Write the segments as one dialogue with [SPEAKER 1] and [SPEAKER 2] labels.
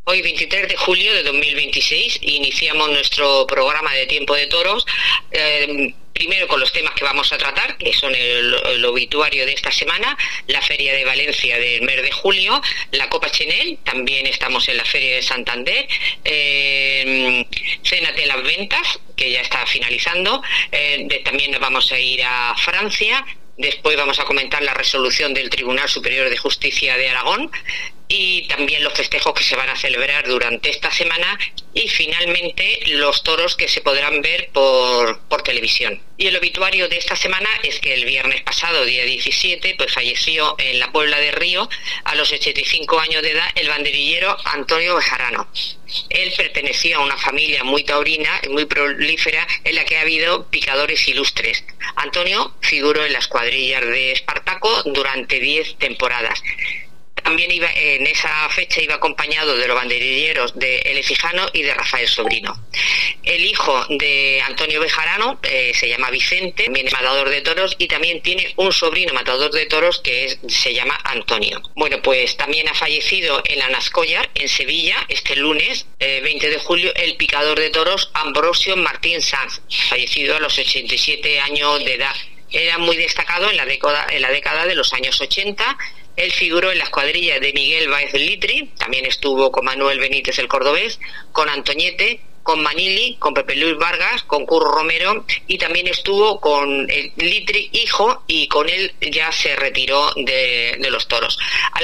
[SPEAKER 1] Hoy, 23 de julio de 2026, iniciamos nuestro programa de Tiempo de Toros, primero con los temas que vamos a tratar, que son el obituario de esta semana, la Feria de Valencia del mes de julio, la Copa Chenel, también estamos en la Feria de Santander, Cénate las Ventas, que ya está finalizando, también nos vamos a ir a Francia. Después vamos a comentar la resolución del Tribunal Superior de Justicia de Aragón y también los festejos que se van a celebrar durante esta semana y finalmente los toros que se podrán ver por televisión. Y el obituario de esta semana es que el viernes pasado, día 17, pues falleció en la Puebla de Río a los 85 años de edad el banderillero Antonio Bejarano. Él pertenecía a una familia muy taurina y muy prolífera en la que ha habido picadores ilustres. Antonio figuró en las cuadrillas de Espartaco durante 10 temporadas. También en esa fecha iba acompañado de los banderilleros de El Efijano y de Rafael Sobrino. El hijo de Antonio Bejarano se llama Vicente, también es matador de toros y también tiene un sobrino matador de toros que se llama Antonio. Bueno, pues también ha fallecido en Anascollar, en Sevilla, este lunes 20 de julio, el picador de toros Ambrosio Martín Sanz, fallecido a los 87 años de edad. Era muy destacado en la década de los años 80. Él figuró en las cuadrillas de Miguel Báez Litri, también estuvo con Manuel Benítez el Cordobés, con Antoñete, con Manili, con Pepe Luis Vargas, con Curro Romero y también estuvo con el Litri hijo y con él ya se retiró de los toros.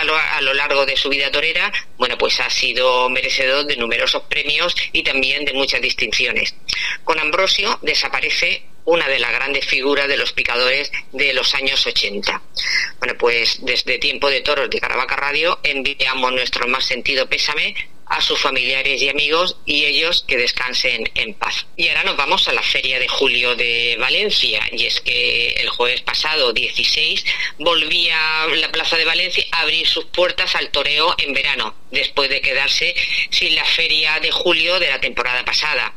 [SPEAKER 1] A lo largo de su vida torera, bueno, pues ha sido merecedor de numerosos premios y también de muchas distinciones. Con Ambrosio desaparece una de las grandes figuras de los picadores de los años 80. Bueno, pues desde Tiempo de Toros de Caravaca Radio enviamos nuestro más sentido pésame a sus familiares y amigos y ellos que descansen en paz. Y ahora nos vamos a la Feria de Julio de Valencia, y es que el jueves pasado 16 volvía la Plaza de Valencia a abrir sus puertas al toreo en verano, después de quedarse sin la Feria de Julio de la temporada pasada.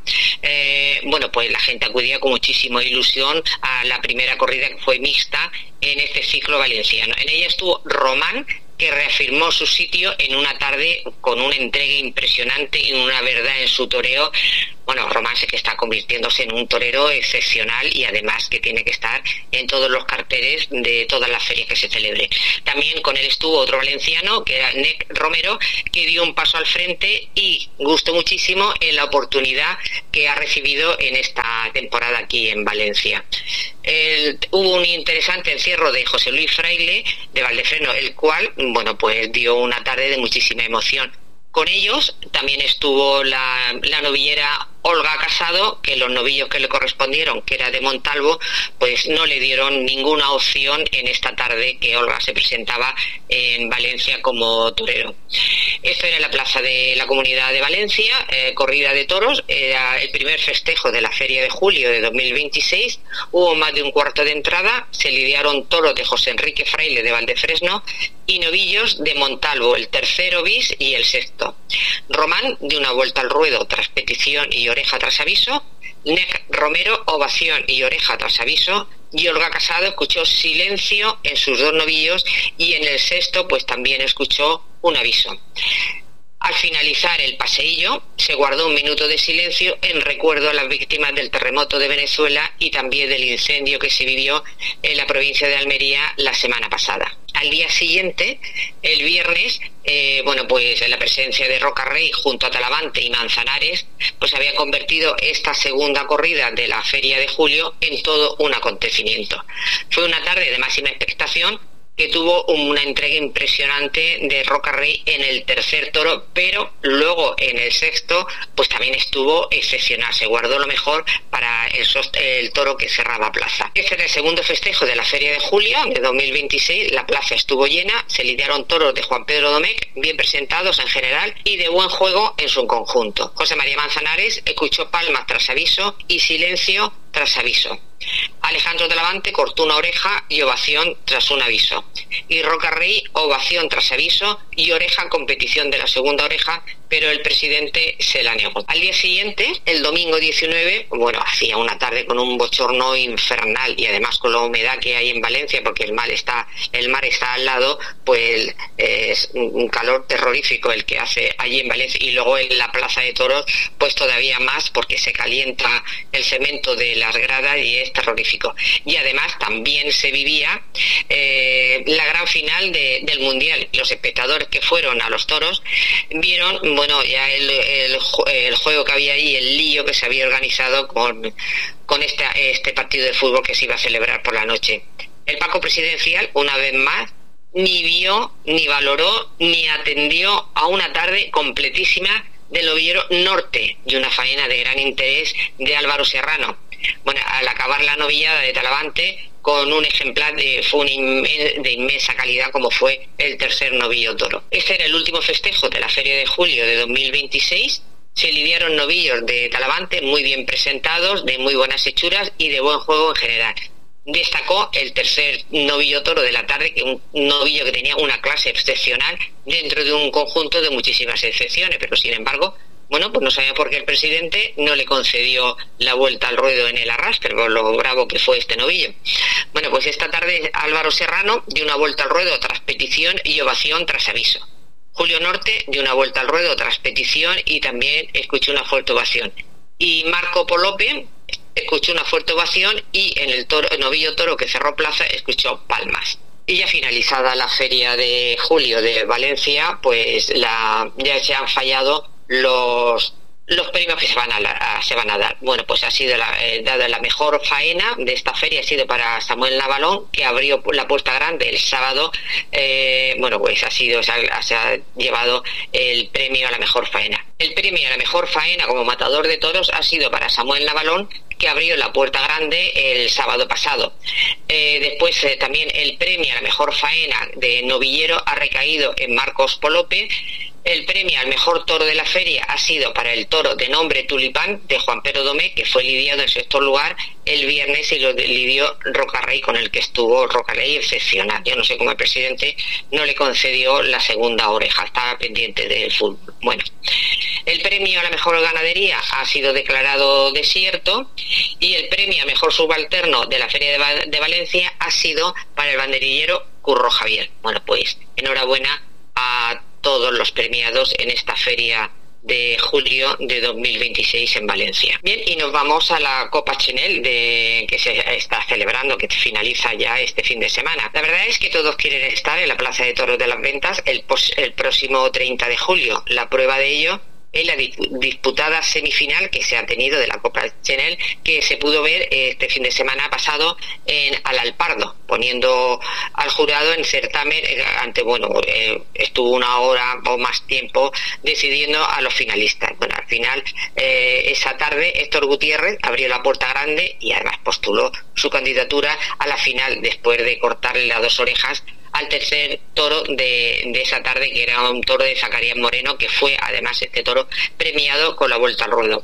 [SPEAKER 1] Bueno, pues la gente acudía con muchísima ilusión a la primera corrida que fue mixta en este ciclo valenciano. En ella estuvo Román, que reafirmó su sitio en una tarde con una entrega impresionante y una verdad en su toreo. Bueno, Román se que está convirtiéndose en un torero excepcional y además que tiene que estar en todos los carteles de todas las ferias que se celebre. También con él estuvo otro valenciano, que era Nec Romero, que dio un paso al frente y gustó muchísimo en la oportunidad que ha recibido en esta temporada aquí en Valencia. Hubo un interesante encierro de José Luis Fraile de Valdefreno, el cual, bueno, pues dio una tarde de muchísima emoción. Con ellos también estuvo la novillera Olga Casado, que los novillos que le correspondieron, que era de Montalvo, pues no le dieron ninguna opción en esta tarde que Olga se presentaba en Valencia como torero. Esto era la plaza de la Comunidad de Valencia, corrida de toros, era el primer festejo de la Feria de Julio de 2026, hubo más de un cuarto de entrada, se lidiaron toros de José Enrique Fraile de Valdefresno y novillos de Montalvo, el tercero bis y el sexto. Román dio una vuelta al ruedo tras petición y oreja tras aviso, Nec Romero ovación y oreja tras aviso, y Olga Casado escuchó silencio en sus dos novillos y en el sexto pues también escuchó un aviso. Al finalizar el paseillo, se guardó un minuto de silencio en recuerdo a las víctimas del terremoto de Venezuela y también del incendio que se vivió en la provincia de Almería la semana pasada. Al día siguiente, el viernes, bueno, pues en la presencia de Roca Rey junto a Talavante y Manzanares, pues había convertido esta segunda corrida de la Feria de Julio en todo un acontecimiento. Fue una tarde de máxima expectación, que tuvo una entrega impresionante de Roca Rey en el tercer toro, pero luego en el sexto pues también estuvo excepcional, se guardó lo mejor para el toro que cerraba plaza. Este era el segundo festejo de la Feria de Julio de 2026, la plaza estuvo llena, se lidiaron toros de Juan Pedro Domecq, bien presentados en general y de buen juego en su conjunto. José María Manzanares escuchó palmas tras aviso y silencio tras aviso. Alejandro Talavante cortó una oreja y ovación tras un aviso. Y Roca Rey, ovación tras aviso y oreja con petición de la segunda oreja, pero el presidente se la negó. Al día siguiente, el domingo 19, hacía una tarde con un bochorno infernal y además con la humedad que hay en Valencia, porque el mar está al lado, pues es un calor terrorífico el que hace allí en Valencia, y luego en la Plaza de Toros pues todavía más, porque se calienta el cemento de las gradas y es terrorífico. Y además también se vivía la gran final del Mundial. Los espectadores que fueron a los toros vieron ya el juego que había ahí, el lío que se había organizado con este partido de fútbol que se iba a celebrar por la noche. El Paco presidencial, una vez más, ni vio, ni valoró, ni atendió a una tarde completísima del novillero Norte y una faena de gran interés de Álvaro Serrano. Al acabar la novillada de Talavante con un ejemplar de inmensa calidad, como fue el tercer novillo toro. Este era el último festejo de la Feria de Julio de 2026. Se lidiaron novillos de Talavante muy bien presentados, de muy buenas hechuras y de buen juego en general. Destacó el tercer novillo toro de la tarde, que un novillo que tenía una clase excepcional dentro de un conjunto de muchísimas excepciones, pero sin embargo, pues no sabía por qué el presidente no le concedió la vuelta al ruedo en el arrastre, por lo bravo que fue este novillo. Pues esta tarde Álvaro Serrano dio una vuelta al ruedo tras petición y ovación tras aviso. Julio Norte dio una vuelta al ruedo tras petición y también escuchó una fuerte ovación. Y Marco Polope escuchó una fuerte ovación y en el novillo toro que cerró plaza escuchó palmas. Y ya finalizada la Feria de Julio de Valencia, pues ya se han fallado los premios que se van a dar. Pues ha sido dada la mejor faena de esta feria, ha sido para Samuel Navalón, que abrió la puerta grande el sábado. Pues se ha llevado el premio a la mejor faena. El premio a la mejor faena como matador de toros ha sido para Samuel Navalón, que abrió la puerta grande el sábado pasado. Después también el premio a la mejor faena de novillero ha recaído en Marcos Polope. El premio al mejor toro de la feria ha sido para el toro de nombre Tulipán de Juan Pedro Domé, que fue lidiado en sexto lugar el viernes y lo lidió Roca Rey, con el que estuvo Roca Rey excepcional. Yo no sé cómo el presidente no le concedió la segunda oreja, estaba pendiente del fútbol. El premio a la mejor ganadería ha sido declarado desierto y el premio a mejor subalterno de la Feria de Valencia ha sido para el banderillero Curro Javier. Pues enhorabuena a todos los premiados en esta Feria de Julio de 2026 en Valencia. Bien, y nos vamos a la Copa Chenel que se está celebrando, que finaliza ya este fin de semana. La verdad es que todos quieren estar en la Plaza de Toros de las Ventas el próximo 30 de julio. La prueba de ello es la disputada semifinal que se ha tenido de la Copa Chenel, que se pudo ver este fin de semana pasado en Alalpardo, poniendo al jurado en certamen estuvo una hora o más tiempo decidiendo a los finalistas. Al final esa tarde Héctor Gutiérrez abrió la puerta grande y además postuló su candidatura a la final después de cortarle las dos orejas al tercer toro de esa tarde, que era un toro de Zacarías Moreno, que fue además este toro premiado con la vuelta al ruedo.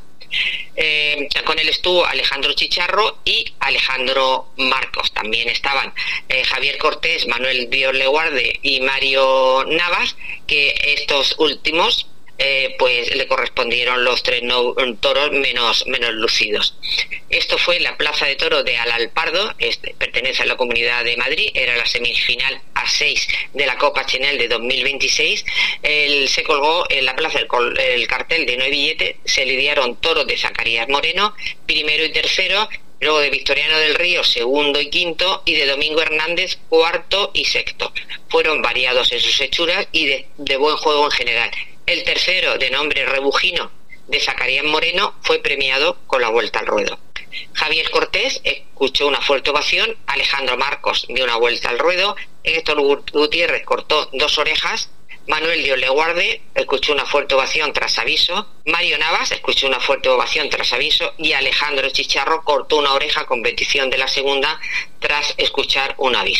[SPEAKER 1] Con él estuvo Alejandro Chicharro y Alejandro Marcos. También estaban Javier Cortés, Manuel Dios Leguarde y Mario Navas, que estos últimos pues le correspondieron los tres toros menos lucidos. Esto fue la Plaza de Toros de Alalpardo, pertenece a la Comunidad de Madrid, era la semifinal A6 de la Copa Chenel de 2026. Se colgó en la plaza el cartel de 9 billetes, se lidiaron toros de Zacarías Moreno, primero y tercero, luego de Victoriano del Río, segundo y quinto, y de Domingo Hernández, cuarto y sexto. Fueron variados en sus hechuras y de buen juego en general. El tercero, de nombre Rebujino, de Zacarías Moreno, fue premiado con la vuelta al ruedo. Javier Cortés escuchó una fuerte ovación, Alejandro Marcos dio una vuelta al ruedo, Héctor Gutiérrez cortó dos orejas, Manuel Dios Leguarde escuchó una fuerte ovación tras aviso, Mario Navas escuchó una fuerte ovación tras aviso y Alejandro Chicharro cortó una oreja con petición de la segunda tras escuchar un aviso.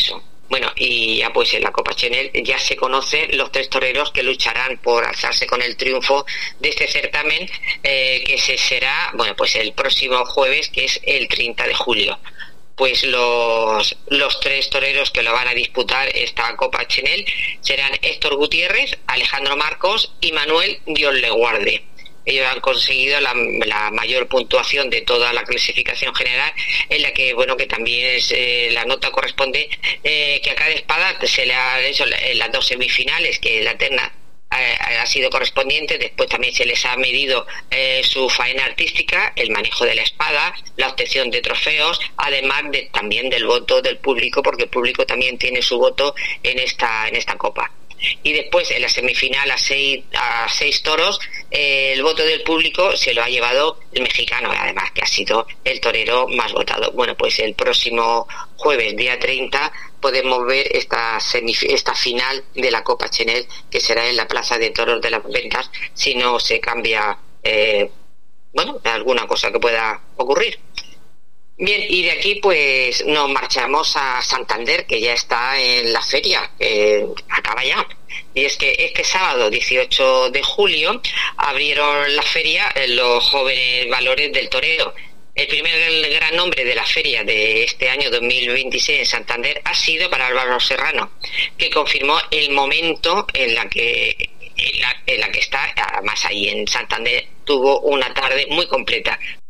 [SPEAKER 1] Bueno, y ya pues en la Copa Chenel ya se conocen los 3 toreros que lucharán por alzarse con el triunfo de este certamen, que se será, bueno, pues el próximo jueves, que es el 30 de julio. Pues los 3 toreros que lo van a disputar esta Copa Chenel serán Héctor Gutiérrez, Alejandro Marcos y Manuel Dios le guarde. Ellos han conseguido la mayor puntuación de toda la clasificación general, en la que, bueno, que también es la nota corresponde, que a cada espada se le ha hecho en las 2 semifinales, que la terna ha sido correspondiente. Después también se les ha medido su faena artística, el manejo de la espada, la obtención de trofeos, además también del voto del público, porque el público también tiene su voto en esta copa. Y después en la semifinal a seis toros, el voto del público se lo ha llevado el mexicano, además que ha sido el torero más votado. Bueno, pues el próximo jueves, día 30, podemos ver esta final de la Copa Chenel, que será en la Plaza de Toros de las Ventas, si no se cambia alguna cosa que pueda ocurrir. Bien, y de aquí pues nos marchamos a Santander, que ya está en la feria, acaba ya. Y es que este sábado 18 de julio abrieron la feria los jóvenes valores del toreo. El primer gran nombre de la feria de este año 2026 en Santander ha sido para Álvaro Serrano, que confirmó el momento en la que está. Además, ahí en Santander tuvo una tarde muy completa.